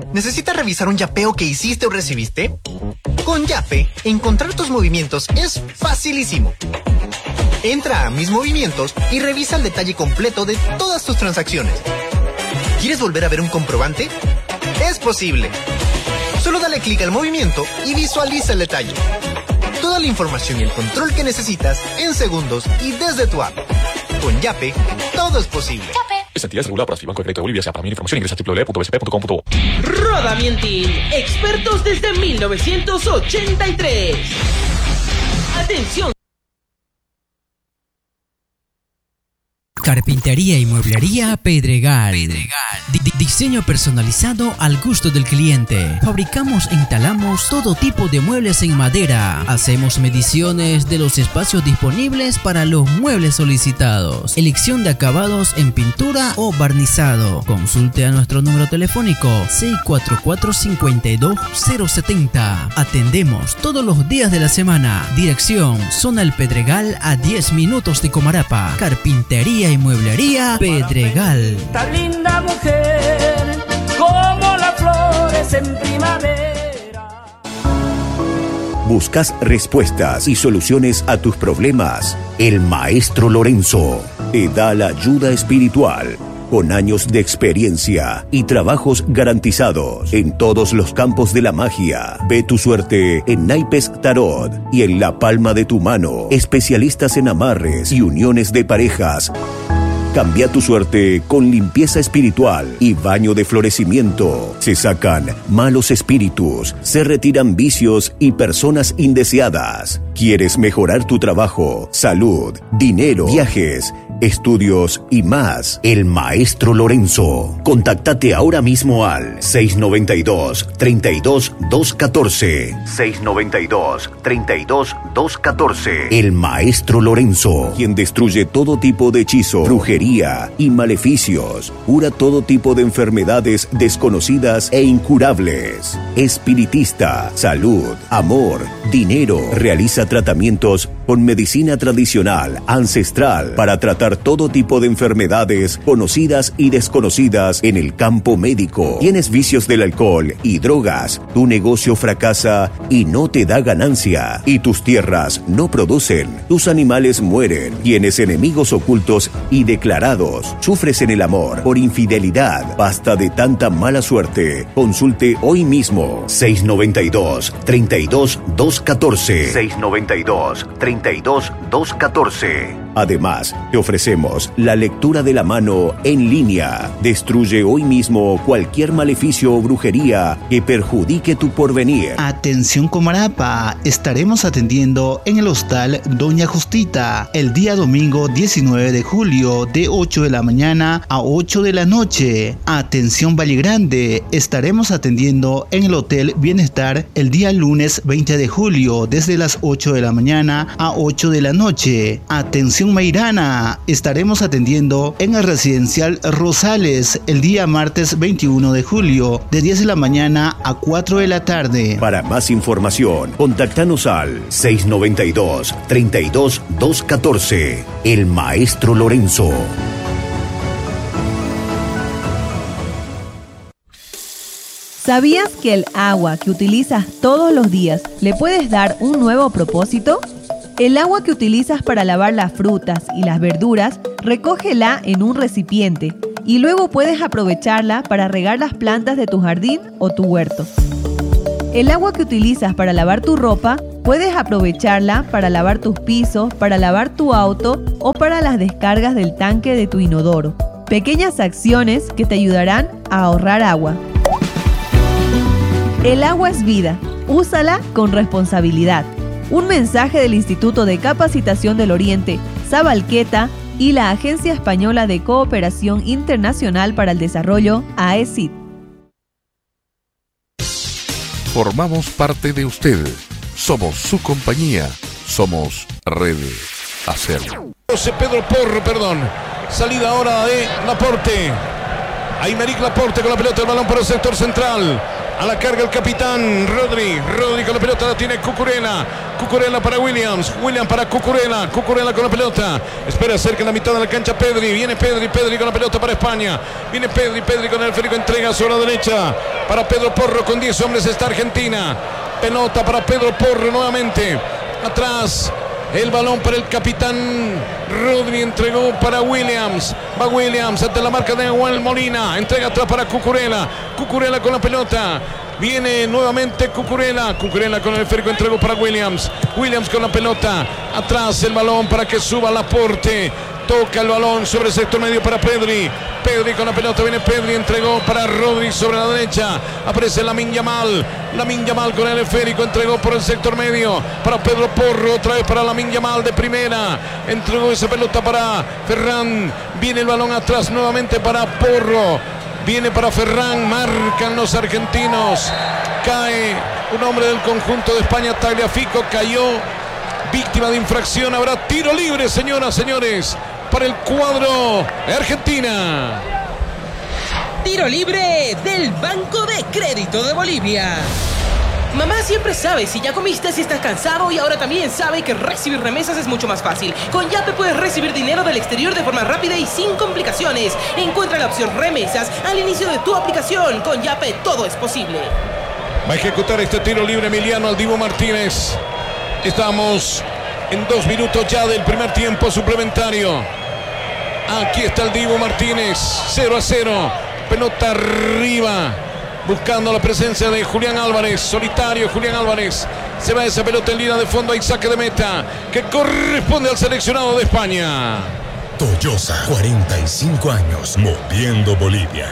¿Necesitas revisar un yapeo que hiciste o recibiste? Con Yape, encontrar tus movimientos es facilísimo. Entra a Mis Movimientos y revisa el detalle completo de todas tus transacciones. ¿Quieres volver a ver un comprobante? Es posible. Solo dale clic al movimiento y visualiza el detalle. Toda la información y el control que necesitas en segundos y desde tu app. Con Yape, todo es posible. Esta entidad es regulada por Banco de Crédito de Bolivia. Para mayor información ingresa a www.bsp.com.bo. Roda Mientin, expertos desde 1983. Atención. Carpintería y mueblería Pedregal. Diseño personalizado al gusto del cliente. Fabricamos e instalamos todo tipo de muebles en madera. Hacemos mediciones de los espacios disponibles para los muebles solicitados. Elección de acabados en pintura o barnizado. Consulte a nuestro número telefónico 644-52070. Atendemos todos los días de la semana. Dirección: Zona El Pedregal, a 10 minutos de Comarapa. Carpintería y mueblería Pedregal. Tan linda mujer, como las flores en primavera. ¿Buscas respuestas y soluciones a tus problemas? El Maestro Lorenzo te da la ayuda espiritual, con años de experiencia y trabajos garantizados en todos los campos de la magia. Ve tu suerte en naipes tarot y en la palma de tu mano. Especialistas en amarres y uniones de parejas. Cambia tu suerte con limpieza espiritual y baño de florecimiento. Se sacan malos espíritus, se retiran vicios y personas indeseadas. ¿Quieres mejorar tu trabajo, salud, dinero, viajes, estudios y más? El Maestro Lorenzo. Contáctate ahora mismo al 692-32-214. 692-32-214. El Maestro Lorenzo, quien destruye todo tipo de hechizo, brujería y maleficios. Cura todo tipo de enfermedades desconocidas e incurables. Espiritista, salud, amor, dinero. Realiza tratamientos con medicina tradicional, ancestral, para tratar todo tipo de enfermedades conocidas y desconocidas en el campo médico. ¿Tienes vicios del alcohol y drogas? Tu negocio fracasa y no te da ganancia. Y tus tierras no producen. Tus animales mueren. Tienes enemigos ocultos y declarados. Sufres en el amor por infidelidad. Basta de tanta mala suerte. Consulte hoy mismo. 692-32-214. 692-32-214. Además, te ofrecemos la lectura de la mano en línea. Destruye hoy mismo cualquier maleficio o brujería que perjudique tu porvenir. Atención Comarapa, estaremos atendiendo en el Hostal Doña Justita el día domingo 19 de julio de 8 de la mañana a 8 de la noche. Atención Valle Grande, estaremos atendiendo en el Hotel Bienestar el día lunes 20 de julio desde las 8 de la mañana a 8 de la noche. Atención Mairana, estaremos atendiendo en el Residencial Rosales el día martes 21 de julio de 10 de la mañana a 4 de la tarde. Para más información, contáctanos al 692-32-214. El Maestro Lorenzo. ¿Sabías que el agua que utilizas todos los días le puedes dar un nuevo propósito? El agua que utilizas para lavar las frutas y las verduras, recógela en un recipiente y luego puedes aprovecharla para regar las plantas de tu jardín o tu huerto. El agua que utilizas para lavar tu ropa, puedes aprovecharla para lavar tus pisos, para lavar tu auto o para las descargas del tanque de tu inodoro. Pequeñas acciones que te ayudarán a ahorrar agua. El agua es vida. Úsala con responsabilidad. Un mensaje del Instituto de Capacitación del Oriente, Sabalqueta, y la Agencia Española de Cooperación Internacional para el Desarrollo, AECID. Formamos parte de usted. Somos su compañía. Somos Red Acer. Pedro Porro, salida ahora de Laporte. Aymeric Laporte con la pelota, el balón por el sector central. A la carga el capitán Rodri con la pelota la tiene Cucurella para Williams para Cucurella con la pelota, espera cerca en la mitad de la cancha Pedri, viene Pedri con la pelota para España, viene Pedri con el Férico, entrega sobre la derecha para Pedro Porro, con 10 hombres está Argentina, pelota para Pedro Porro nuevamente, atrás el balón para el capitán Rodri, entregó para Williams, va Williams ante la marca de Juan Molina, entrega atrás para Cucurella con la pelota, viene nuevamente Cucurella con el esférico, entregó para Williams con la pelota, atrás el balón para que suba Laporte, toca el balón sobre el sector medio para Pedri con la pelota, viene Pedri, entregó para Rodri sobre la derecha, aparece Lamine Yamal con el esférico, entregó por el sector medio para Pedro Porro, otra vez para Lamine Yamal de primera, entregó esa pelota para Ferran, viene el balón atrás nuevamente para Porro, viene para Ferran, marcan los argentinos, cae un hombre del conjunto de España, Tagliafico cayó víctima de infracción, habrá tiro libre, señoras, señores, para el cuadro de Argentina. Tiro libre del Banco de Crédito de Bolivia. Mamá siempre sabe si ya comiste, si estás cansado, y ahora también sabe que recibir remesas es mucho más fácil. Con Yape puedes recibir dinero del exterior de forma rápida y sin complicaciones. Encuentra la opción remesas al inicio de tu aplicación. Con Yape todo es posible. Va a ejecutar este tiro libre Emiliano al Dibu Martínez. Estamos en 2 minutos ya del primer tiempo suplementario. Aquí está el Dibu Martínez, 0-0, pelota arriba, buscando la presencia de Julián Álvarez, solitario Julián Álvarez, se va esa pelota en línea de fondo, hay saque de meta, que corresponde al seleccionado de España. Toyosa, 45 años, moviendo Bolivia.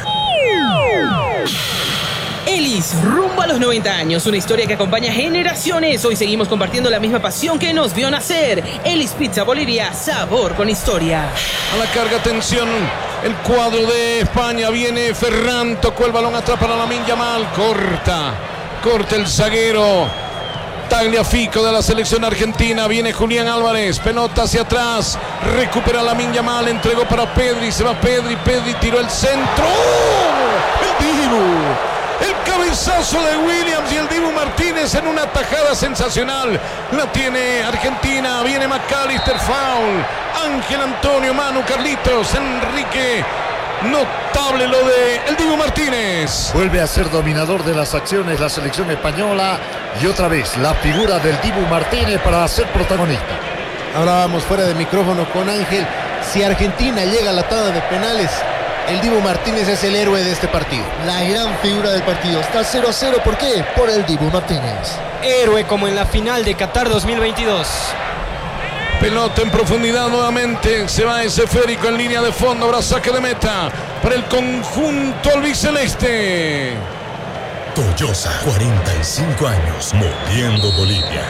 Elis, rumbo a los 90 años, una historia que acompaña generaciones. Hoy seguimos compartiendo la misma pasión que nos vio nacer. Elis Pizza Bolivia, sabor con historia. A la carga, atención, el cuadro de España, viene Ferran, tocó el balón atrás para Lamine Yamal, corta el zaguero Tagliafico de la selección argentina, viene Julián Álvarez, pelota hacia atrás, recupera Lamine Yamal, entregó para Pedri, se va Pedri tiró el centro, ¡oh! El Dibu. El cabezazo de Williams y el Dibu Martínez en una tajada sensacional. La tiene Argentina, viene McAllister, foul. Ángel Antonio, Manu, Carlitos, Enrique. Notable lo de el Dibu Martínez. Vuelve a ser dominador de las acciones la selección española y otra vez la figura del Dibu Martínez para ser protagonista. Hablábamos fuera de micrófono con Ángel. Si Argentina llega a la tanda de penales, el Dibu Martínez es el héroe de este partido. La gran figura del partido. Está 0-0. ¿Por qué? Por el Dibu Martínez. Héroe como en la final de Qatar 2022. Pelota en profundidad nuevamente. Se va ese esférico en línea de fondo. Ahora saque de meta para el conjunto albiceleste. Toyosa, 45 años, moviendo Bolivia.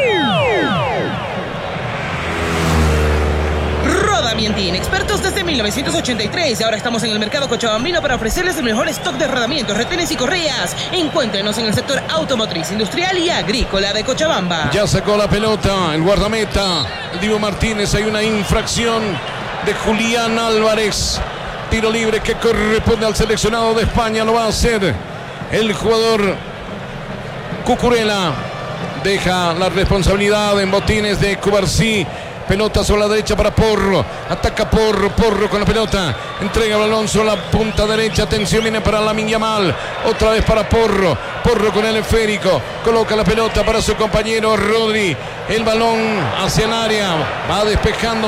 Rodamientín, expertos desde 1983. Ahora estamos en el mercado cochabambino para ofrecerles el mejor stock de rodamientos, retenes y correas. Encuéntrenos en el sector automotriz, industrial y agrícola de Cochabamba. Ya sacó la pelota el guardameta, el Dibu Martínez. Hay una infracción de Julián Álvarez. Tiro libre que corresponde al seleccionado de España. Lo va a hacer el jugador Cucurella. Deja la responsabilidad en botines de Cubarsí. Pelota sobre la derecha para Porro. Ataca Porro con la pelota. Entrega el balón sobre la punta derecha. Atención, viene para Lamine Yamal. Otra vez para Porro. Porro con el esférico. Coloca la pelota para su compañero Rodri. El balón hacia el área. Va despejando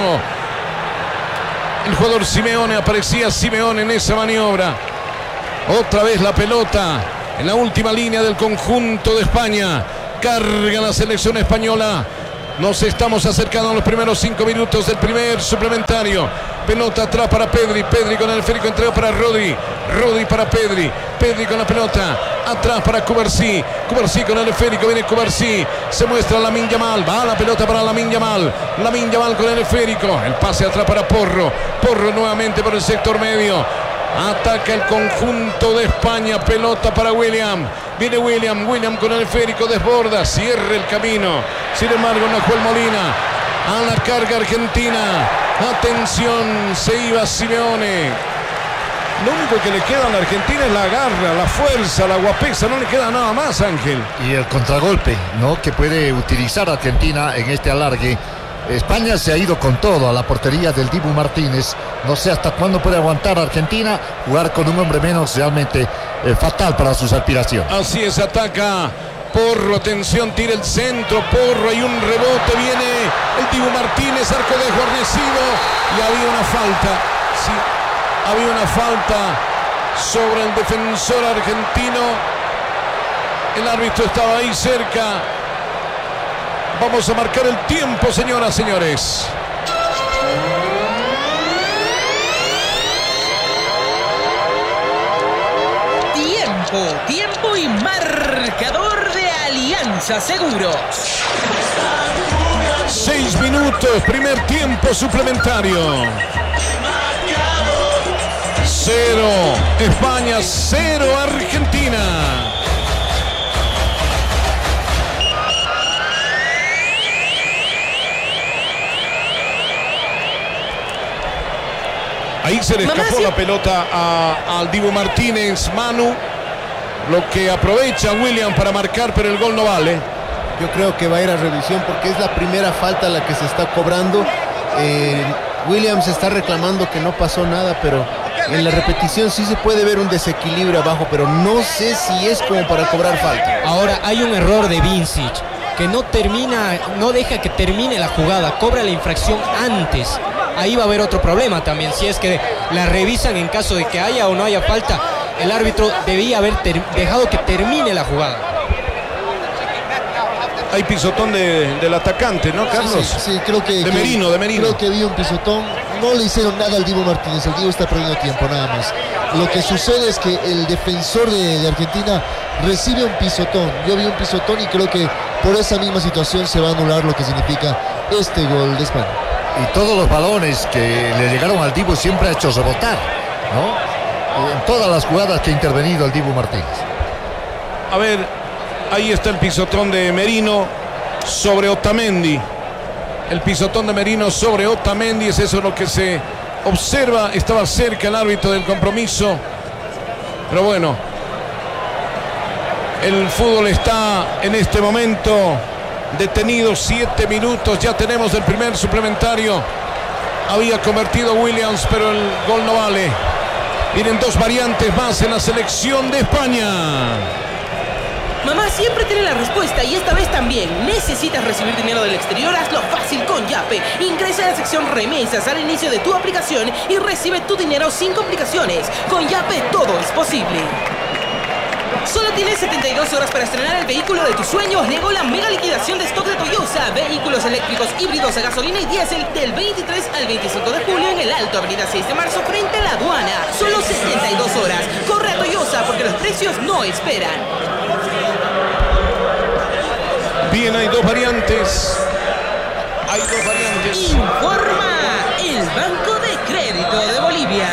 el jugador Simeone. Aparecía Simeone en esa maniobra. Otra vez la pelota en la última línea del conjunto de España. Carga la selección española. Nos estamos acercando a los primeros 5 minutos del primer suplementario. Pelota atrás para Pedri. Pedri con el esférico, entrega para Rodri. Rodri para Pedri. Pedri con la pelota. Atrás para Cubarsí. Cubarsí con el esférico. Viene Cubarsí. Se muestra Lamine Yamal. Va la pelota para Lamine Yamal. Lamine Yamal con el esférico. El pase atrás para Porro. Porro nuevamente por el sector medio. Ataca el conjunto de España. Pelota para William. Viene William con el esférico, desborda, cierra el camino. Sin embargo, Nahuel Molina. A la carga Argentina. Atención, se iba Simeone. Lo único que le queda a la Argentina es la garra, la fuerza, la guapesa, no le queda nada más, Ángel. Y el contragolpe, ¿no?, que puede utilizar Argentina en este alargue. España se ha ido con todo a la portería del Dibu Martínez. No sé hasta cuándo puede aguantar Argentina jugar con un hombre menos, realmente fatal para sus aspiraciones. Así es, ataca Porro, atención, tira el centro, Porro, hay un rebote, viene el Dibu Martínez, arco desguarnecido, y había una falta, sí, había una falta sobre el defensor argentino. El árbitro estaba ahí cerca. Vamos a marcar el tiempo, señoras, señores. Tiempo y marcador de Alianza Seguros. 6 minutos, primer tiempo suplementario. 0 España, 0 Argentina. Ahí se le escapó la pelota al Dibu Martínez, Manu. Lo que aprovecha William para marcar, pero el gol no vale. Yo creo que va a ir a revisión porque es la primera falta la que se está cobrando. Williams está reclamando que no pasó nada, pero en la repetición sí se puede ver un desequilibrio abajo, pero no sé si es como para cobrar falta. Ahora hay un error de Vincic, que no deja que termine la jugada, cobra la infracción antes. Ahí va a haber otro problema también, si es que la revisan en caso de que haya o no haya falta. El árbitro debía haber dejado que termine la jugada. Hay pisotón del atacante, ¿no, Carlos? Sí, creo que... De Merino. Creo que vi un pisotón. No le hicieron nada al Dibu Martínez. El Dibu está perdiendo tiempo, nada más. Lo que sucede es que el defensor de Argentina recibe un pisotón. Yo vi un pisotón y creo que por esa misma situación se va a anular lo que significa este gol de España. Y todos los balones que le llegaron al Dibu siempre ha hecho rebotar, ¿no? En todas las jugadas que ha intervenido el Dibu Martínez. A ver, ahí está el pisotón de Merino sobre Otamendi. El pisotón de Merino sobre Otamendi, es eso lo que se observa. Estaba cerca el árbitro del compromiso, pero bueno, el fútbol está en este momento detenido. 7 minutos, ya tenemos el primer suplementario. Había convertido Williams, pero el gol no vale. Vienen 2 variantes más en la selección de España. Mamá siempre tiene la respuesta y esta vez también. ¿Necesitas recibir dinero del exterior? Hazlo fácil con Yape. Ingresa a la sección remesas al inicio de tu aplicación y recibe tu dinero sin complicaciones. Con Yape todo es posible. Solo tienes 72 horas para estrenar el vehículo de tus sueños. Llegó la mega liquidación de stock de Toyota. Vehículos eléctricos, híbridos a gasolina y diésel del 23 al 25 de julio en el Alto, avenida 6 de marzo, frente a la aduana. Solo 72 horas. Corre a Toyota porque los precios no esperan. Bien, hay 2 variantes. Hay 2 variantes. Informa el Banco de Crédito de Bolivia.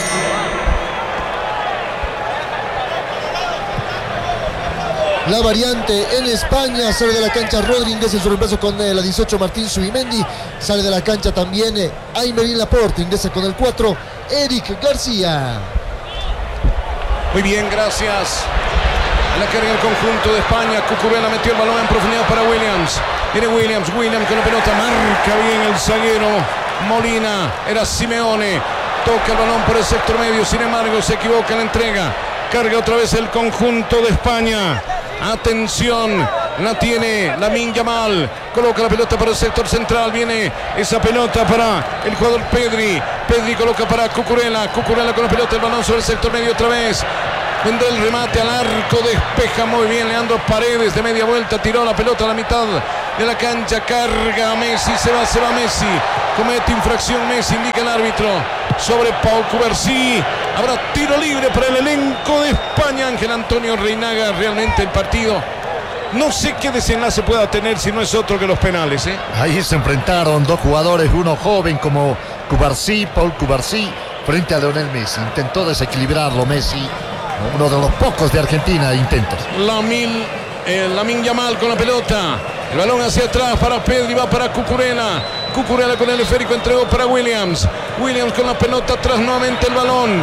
La variante en España, sale de la cancha Rodríguez en su reemplazo con la 18 Martín Subimendi, sale de la cancha también Aymeric Laporte, ingresa con el 4 Eric García. Muy bien, gracias. La carga el conjunto de España. Cucurella metió el balón en profundidad para Williams. Viene Williams con la pelota, marca bien el zaguero Molina, era Simeone, toca el balón por el sector medio, sin embargo se equivoca en la entrega. Carga otra vez el conjunto de España. Atención, la tiene Lamine Yamal, coloca la pelota para el sector central, viene esa pelota para el jugador Pedri coloca para Cucurella con la pelota, el balón sobre el sector medio otra vez, vendrá el remate al arco, despeja muy bien Leandro Paredes de media vuelta, tiró la pelota a la mitad de la cancha, carga a Messi, se va Messi, comete infracción Messi, indica el árbitro sobre Pau Cubarsí. Habrá tiro libre para el elenco de España. Ángel Antonio Reinaga, realmente el partido, no sé qué desenlace pueda tener si no es otro que los penales, ¿eh? Ahí se enfrentaron 2 jugadores, uno joven como Cubarsí, Paul Cubarsí, frente a Lionel Messi. Intentó desequilibrarlo Messi, uno de los pocos de Argentina intentos. Lamine Yamal con la pelota, el balón hacia atrás para Pedri, va para Cucurella con el esférico, entregó para Williams con la pelota atrás, nuevamente el balón,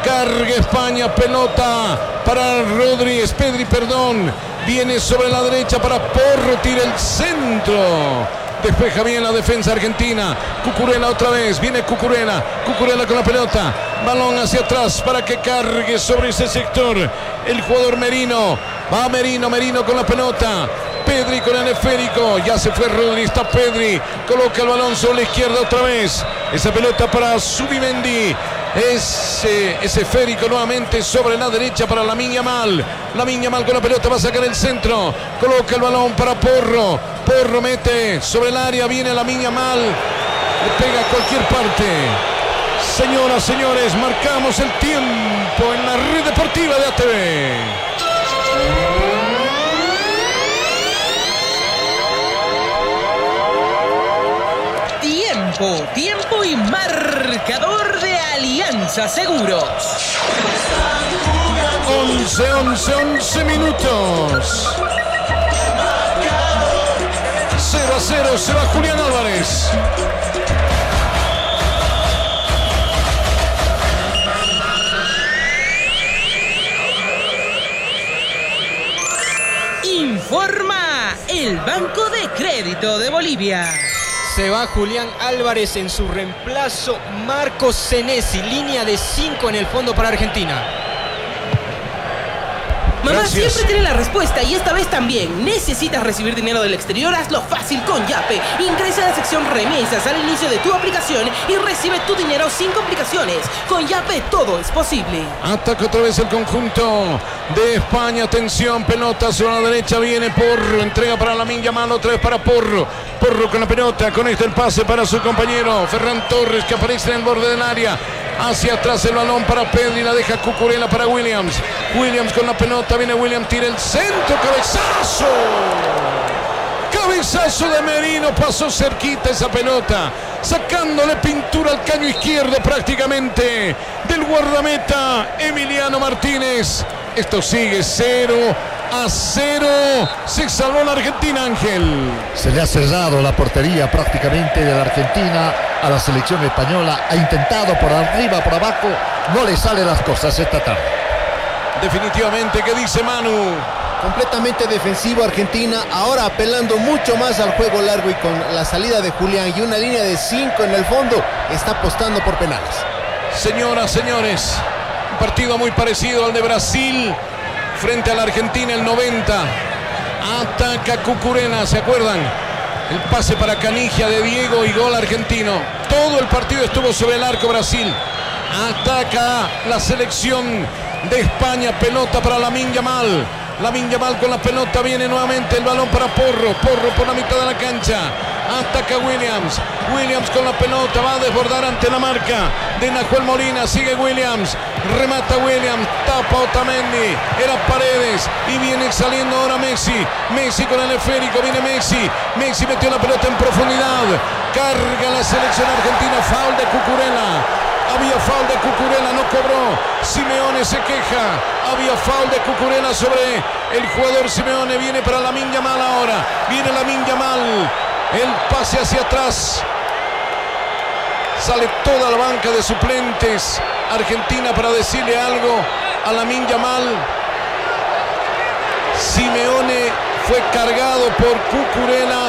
Carga España, pelota para Pedri, perdón. Viene sobre la derecha para Porro, tira el centro. Despeja bien la defensa argentina. Cucurella otra vez, viene Cucurella con la pelota. Balón hacia atrás para que cargue sobre ese sector el jugador Merino. Va Merino con la pelota. Pedri con el esférico, ya se fue Rodri, está Pedri, coloca el balón sobre la izquierda otra vez. Esa pelota para Zubimendi. Ese esférico nuevamente sobre la derecha para Lamine Yamal. Lamine Yamal con la pelota va a sacar el centro. Coloca el balón para Porro. Porro mete sobre el área. Viene Lamine Yamal. Le pega a cualquier parte. Señoras, señores, marcamos el tiempo en la red deportiva de ATV. Tiempo y marcador de Alianza Seguros. 11 minutos. 0-0, se va Julián Álvarez. Informa el Banco de Crédito de Bolivia. Se va Julián Álvarez, en su reemplazo Marcos Senesi, línea de 5 en el fondo para Argentina. Mamá Gracias. siempre tiene la respuesta y esta vez también. ¿Necesitas recibir dinero del exterior? Hazlo fácil con Yape. Ingresa a la sección remesas al inicio de tu aplicación y recibe tu dinero sin complicaciones. Con Yape todo es posible. Ataca otra vez el conjunto de España. Atención, pelota sobre la derecha. Viene Porro. Entrega para Lamine Yamal. Otra vez para Porro. Porro con la pelota. Conecta el pase para su compañero Ferran Torres, que aparece en el borde del área. Hacia atrás el balón para Pedri. La deja Cucurella para Williams. Williams con la pelota. Viene Williams. Tira el centro. Cabezazo. Cabezazo de Merino. Pasó cerquita esa pelota. Sacándole pintura al caño izquierdo prácticamente del guardameta Emiliano Martínez. Esto sigue 0-0. Se salvó la Argentina, Ángel. Se le ha cerrado la portería prácticamente de la Argentina a la selección española. Ha intentado por arriba, por abajo. No le salen las cosas esta tarde. Definitivamente, ¿qué dice Manu? Completamente defensivo Argentina, ahora apelando mucho más al juego largo y con la salida de Julián y una línea de 5 en el fondo, está apostando por penales. Señoras, señores, un partido muy parecido al de Brasil frente a la Argentina el 90. Ataca Cucurella, ¿se acuerdan? El pase para Canigia de Diego y gol argentino. Todo el partido estuvo sobre el arco Brasil. Ataca la selección de España, pelota para Lamine Yamal. Lamine Yamal con la pelota, viene nuevamente el balón para Porro. Porro por la mitad de la cancha. Ataca Williams. Williams con la pelota, va a desbordar ante la marca de Nahuel Molina. Sigue Williams. Remata Williams. Tapa Otamendi. Era Paredes. Y viene saliendo ahora Messi. Messi con el esférico. Viene Messi. Messi metió la pelota en profundidad. Carga la selección argentina. Foul de Cucurella. Había foul de Cucurella, no cobró. Simeone se queja. Había foul de Cucurella sobre el jugador Simeone. Viene para Lamine Yamal ahora. Viene Lamine Yamal. El pase hacia atrás. Sale toda la banca de suplentes Argentina para decirle algo a Lamine Yamal. Simeone fue cargado por Cucurella,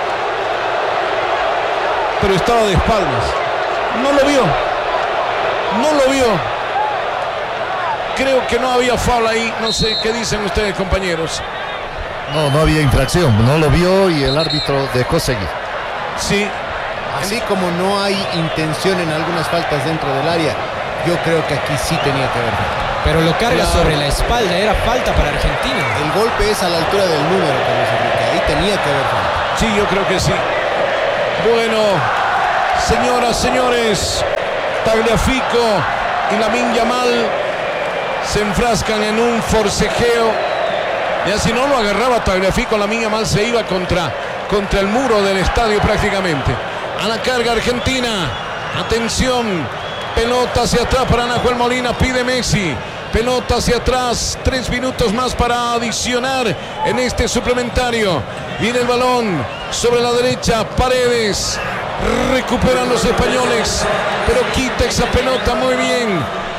pero estaba de espaldas. No lo vio. No lo vio. Creo que no había foul ahí. No sé qué dicen ustedes, compañeros. No había infracción. No lo vio y el árbitro dejó seguir. Sí. Así como no hay intención en algunas faltas dentro del área, yo creo que aquí sí tenía que haber falta. Pero lo carga sobre la espalda. Era falta para Argentina. El golpe es a la altura del número, Carlos Enrique. Ahí tenía que haber falta. Sí, yo creo que sí. Bueno, señoras, señores, Tagliafico y Lamine Yamal se enfrascan en un forcejeo. Ya si no lo agarraba Tagliafico, Lamine Yamal se iba contra el muro del estadio prácticamente. A la carga Argentina. Atención. Pelota hacia atrás para Nahuel Molina. Pide Messi. Pelota hacia atrás. 3 minutos más para adicionar en este suplementario. Viene el balón sobre la derecha. Paredes. Recuperan los españoles, pero quita esa pelota muy bien.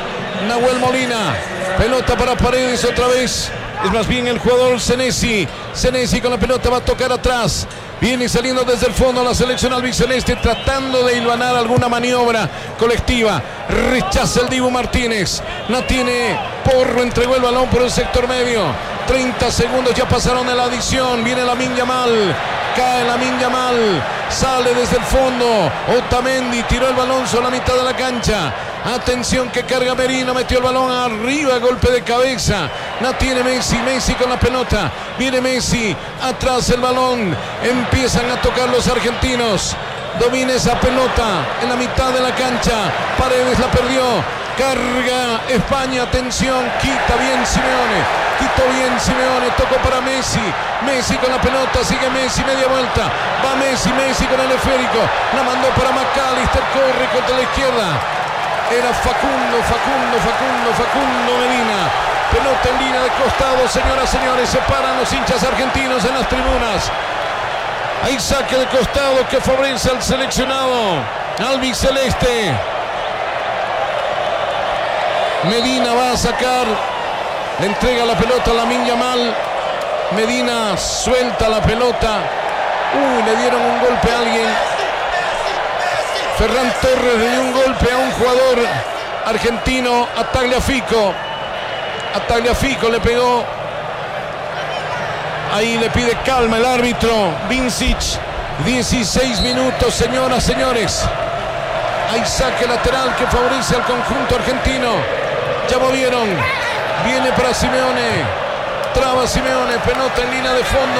Nahuel Molina. Pelota para Paredes otra vez. Es más bien el jugador Senesi. Senesi con la pelota va a tocar atrás. Viene saliendo desde el fondo la selección albiceleste tratando de hilvanar alguna maniobra colectiva. Rechaza el Dibu Martínez. No tiene Porro, entregó el balón por el sector medio. 30 segundos ya pasaron de la adición. Viene Lamine Yamal. Cae Lamine Yamal. Sale desde el fondo. Otamendi tiró el balón sobre la mitad de la cancha. Atención que carga Merino. Metió el balón arriba. Golpe de cabeza. No tiene Messi. Messi con la pelota. Viene Messi. Atrás el balón. Empiezan a tocar los argentinos. Domina esa pelota en la mitad de la cancha. Paredes la perdió. Carga España. Atención. Quita bien Simeone. Quitó bien Simeone, tocó para Messi. Messi con la pelota, sigue Messi, media vuelta. Va Messi, Messi con el esférico. La mandó para McAllister, corre contra la izquierda. Era Facundo Medina. Pelota en línea de costado, señoras, señores. Se paran los hinchas argentinos en las tribunas. Hay saque de costado que favorece al seleccionado albiceleste. Medina va a sacar. Le entrega la pelota a Lamine Yamal. Medina suelta la pelota. Le dieron un golpe a alguien. Ferran Torres le dio un golpe a un jugador argentino, a Tagliafico. A Tagliafico le pegó. Ahí le pide calma el árbitro. Vincic. 16 minutos, señoras, señores. Hay saque lateral que favorece al conjunto argentino. Ya movieron. Viene para Simeone. Traba Simeone. Pelota en línea de fondo.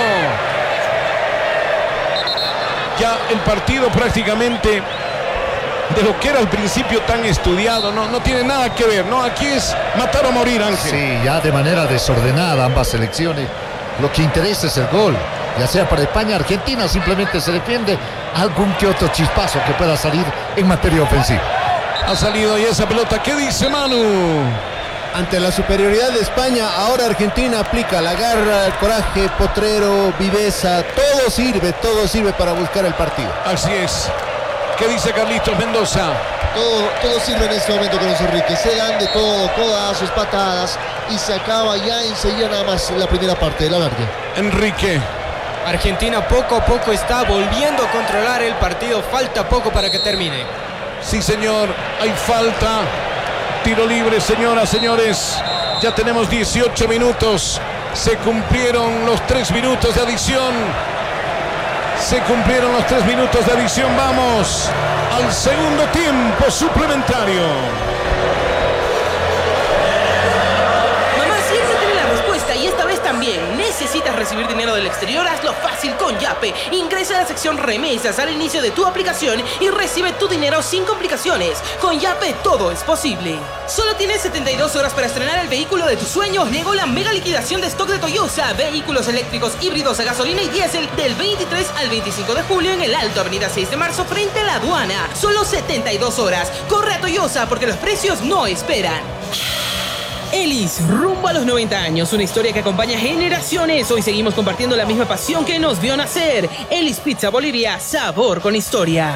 Ya el partido prácticamente de lo que era al principio tan estudiado. No tiene nada que ver, ¿no? Aquí es matar o morir, Ángel. Sí, ya de manera desordenada ambas selecciones. Lo que interesa es el gol. Ya sea para España, Argentina simplemente se defiende algún que otro chispazo que pueda salir en materia ofensiva. Ha salido y esa pelota. ¿Qué dice Manu? Ante la superioridad de España, ahora Argentina aplica la garra, el coraje, potrero, viveza, todo sirve para buscar el partido. Así es. ¿Qué dice Carlitos Mendoza? Todo sirve en este momento con los Enrique. Se dan de todo, codazos, patadas, y se acaba ya enseguida nada más la primera parte de la larga. Enrique. Argentina poco a poco está volviendo a controlar el partido. Falta poco para que termine. Sí, señor. Hay falta. Tiro libre, señoras, señores. Ya tenemos 18 minutos. Se cumplieron los 3 minutos de adición. Vamos al segundo tiempo suplementario. Mamá siempre tiene la respuesta y esta vez también. ¿Necesitas recibir dinero del exterior? Hazlo fácil con Yape. Ingresa a la sección remesas al inicio de tu aplicación y recibe tu dinero sin complicaciones. Con Yape todo es posible. Solo tienes 72 horas para estrenar el vehículo de tus sueños. Llegó la mega liquidación de stock de Toyosa. Vehículos eléctricos, híbridos a gasolina y diésel del 23 al 25 de julio en el Alto, Avenida 6 de Marzo frente a la aduana. Solo 72 horas. Corre a Toyosa porque los precios no esperan. Elis, rumbo a los 90 años, una historia que acompaña generaciones. Hoy seguimos compartiendo la misma pasión que nos vio nacer. Elis Pizza Bolivia, sabor con historia.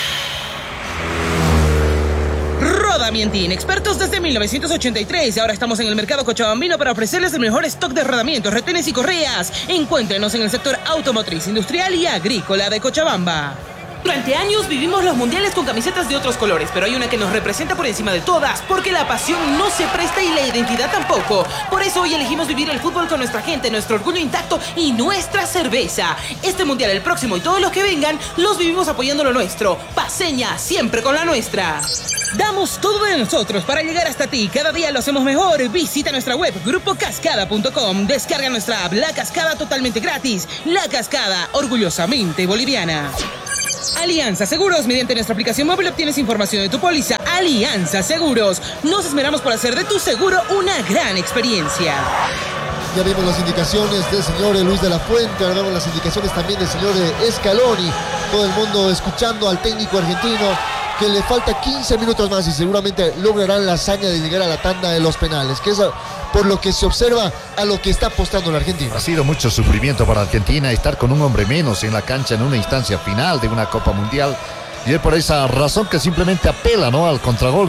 Rodamientín, expertos desde 1983. Ahora estamos en el mercado cochabambino para ofrecerles el mejor stock de rodamientos, retenes y correas. Encuéntrenos en el sector automotriz, industrial y agrícola de Cochabamba. Durante años vivimos los mundiales con camisetas de otros colores, pero hay una que nos representa por encima de todas, porque la pasión no se presta y la identidad tampoco. Por eso hoy elegimos vivir el fútbol con nuestra gente, nuestro orgullo intacto y nuestra cerveza. Este mundial, el próximo y todos los que vengan, los vivimos apoyando lo nuestro. Paceña, siempre con la nuestra. Damos todo de nosotros para llegar hasta ti. Cada día lo hacemos mejor. Visita nuestra web grupocascada.com. Descarga nuestra app La Cascada totalmente gratis. La Cascada, orgullosamente boliviana. Alianza Seguros. Mediante nuestra aplicación móvil obtienes información de tu póliza. Alianza Seguros. Nos esmeramos por hacer de tu seguro una gran experiencia. Ya vimos las indicaciones del señor Luis de la Fuente, ahora vemos las indicaciones también del señor Scaloni. Todo el mundo escuchando al técnico argentino, que le falta 15 minutos más y seguramente lograrán la hazaña de llegar a la tanda de los penales, que es por lo que se observa a lo que está apostando la Argentina. Ha sido mucho sufrimiento para Argentina estar con un hombre menos en la cancha en una instancia final de una Copa Mundial, y es por esa razón que simplemente apela, ¿no?, al contragolpe.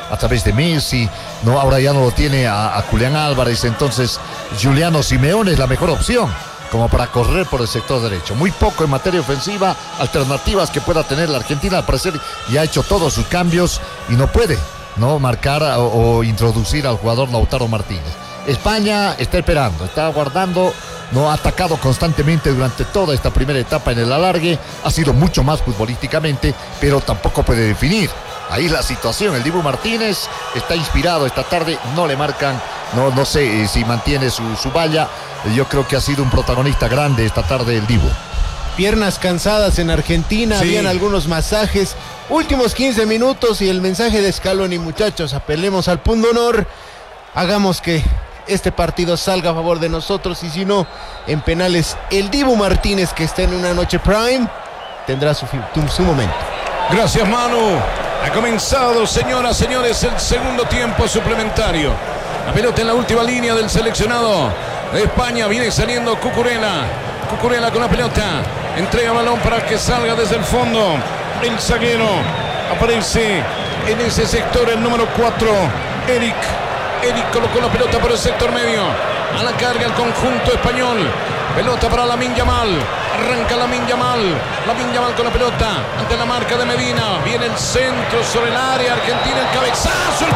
a través de Messi, ¿no? Ahora ya no lo tiene a Julián Álvarez, entonces Giuliano Simeone es la mejor opción como para correr por el sector derecho. Muy poco en materia ofensiva, alternativas que pueda tener la Argentina, al parecer ya ha hecho todos sus cambios y no puede, ¿no?, marcar o introducir al jugador Lautaro Martínez. España está esperando, está aguardando, no ha atacado constantemente durante toda esta primera etapa en el alargue, ha sido mucho más futbolísticamente, pero tampoco puede definir. Ahí la situación, el Dibu Martínez está inspirado esta tarde, no le marcan, no sé si mantiene su valla. Yo creo que ha sido un protagonista grande esta tarde el Dibu. Piernas cansadas en Argentina, sí. Habían algunos masajes. Últimos 15 minutos y el mensaje de Scaloni: muchachos, apelemos al punto honor, hagamos que este partido salga a favor de nosotros, y si no, en penales el Dibu Martínez, que está en una noche prime, tendrá su momento. Gracias, Manu. Ha comenzado, señoras, señores, el segundo tiempo suplementario. La pelota en la última línea del seleccionado de España. Viene saliendo Cucurella. Cucurella con la pelota. Entrega balón para que salga desde el fondo. El zaguero aparece en ese sector, el número 4, Eric. Eric colocó la pelota por el sector medio. A la carga el conjunto español. Pelota para Lamine Yamal. Arranca Lamine Yamal. Lamine Yamal con la pelota ante la marca de Medina. Viene el centro sobre el área. Argentina, el cabezazo.